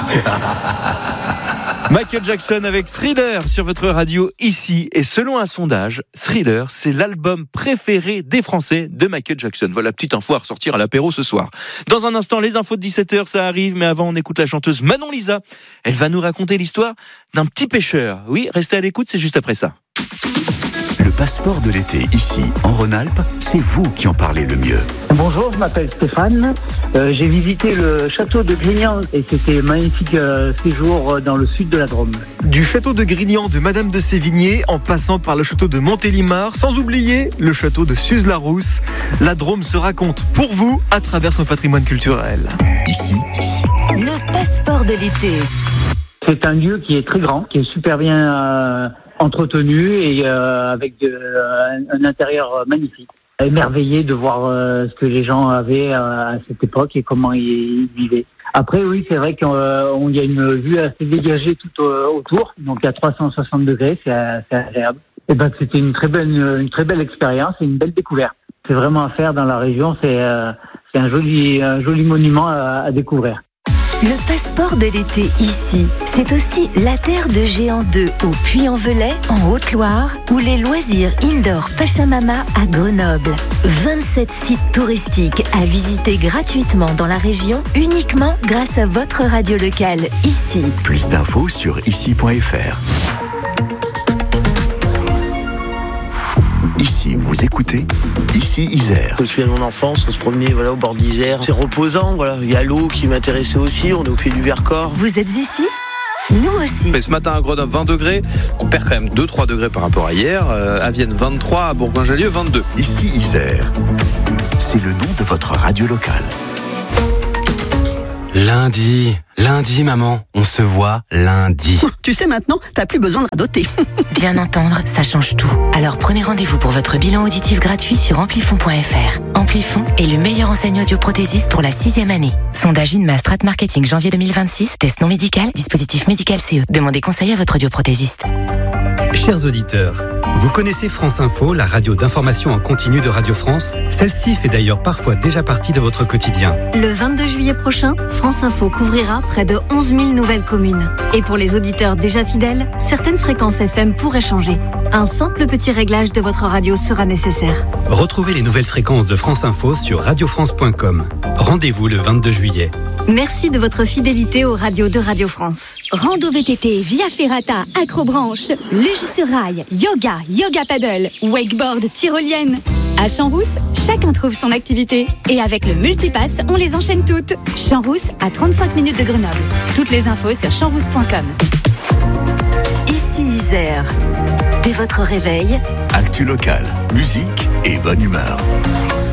Michael Jackson avec Thriller sur votre radio ici. Et selon un sondage, Thriller, c'est l'album préféré des Français de Michael Jackson. Voilà, petite info à ressortir à l'apéro ce soir. Dans un instant, les infos de 17h, ça arrive. Mais avant, on écoute la chanteuse Manon Lisa. Elle va nous raconter l'histoire d'un petit pêcheur. Oui, restez à l'écoute, c'est juste après ça. Le passeport de l'été, ici, en Rhône-Alpes, c'est vous qui en parlez le mieux. Bonjour, je m'appelle Stéphane. J'ai visité le château de Grignan et c'était un magnifique séjour dans le sud de la Drôme. Du château de Grignan de Madame de Sévigné, en passant par le château de Montélimar, sans oublier le château de Suze-la-Rousse. La Drôme se raconte pour vous à travers son patrimoine culturel. Ici, le passeport de l'été. C'est un lieu qui est très grand, qui est super bien entretenu et avec un intérieur magnifique. Émerveillé de voir ce que les gens avaient à cette époque et comment ils vivaient. Après, oui, c'est vrai qu'il y a une vue assez dégagée tout autour, donc à 360 degrés, c'est agréable. Et ben, c'était une très belle expérience et une belle découverte. C'est vraiment à faire dans la région, c'est un joli monument à découvrir. Le passeport de l'été ici, c'est aussi la terre de Géant 2 au Puy-en-Velay, en Haute-Loire, ou les loisirs indoor Pachamama à Grenoble. 27 sites touristiques à visiter gratuitement dans la région, uniquement grâce à votre radio locale, ici. plus d'infos sur ici.fr. Ici, vous écoutez Ici Isère. Je me souviens de mon enfance, on se promenait au bord de l'Isère. C'est reposant, Il y a l'eau qui m'intéressait aussi, on est au pied du Vercors. Vous êtes ici ? Nous aussi. Et ce matin à Grenoble, 20 degrés. On perd quand même 2-3 degrés par rapport à hier. À Vienne, 23. À Bourgoin-Jallieu, 22. Ici Isère. C'est le nom de votre radio locale. Lundi, maman, on se voit lundi. Tu sais maintenant, t'as plus besoin de radoter. Bien entendre, ça change tout. Alors prenez rendez-vous pour votre bilan auditif gratuit sur amplifon.fr. Amplifon est le meilleur enseignant audioprothésiste pour la 6e année. Sondage INMA Strat Marketing janvier 2026, test non médical, dispositif médical CE. Demandez conseil à votre audioprothésiste. Chers auditeurs, vous connaissez France Info, la radio d'information en continu de Radio France. Celle-ci fait d'ailleurs parfois déjà partie de votre quotidien. Le 22 juillet prochain, France Info couvrira près de 11 000 nouvelles communes. Et pour les auditeurs déjà fidèles, certaines fréquences FM pourraient changer. Un simple petit réglage de votre radio sera nécessaire. Retrouvez les nouvelles fréquences de France Info sur radiofrance.com. Rendez-vous le 22 juillet. Merci de votre fidélité aux radios de Radio France. Rando VTT, Via Ferrata, Acrobranche, luge sur rail, yoga paddle, wakeboard, tyrolienne. À Champs-Rousse, chacun trouve son activité. Et avec le multipass, on les enchaîne toutes. Champs-Rousse, à 35 minutes de Grenoble. Toutes les infos sur champsrousse.com. Ici Isère. Dès votre réveil, actu locale, musique et bonne humeur.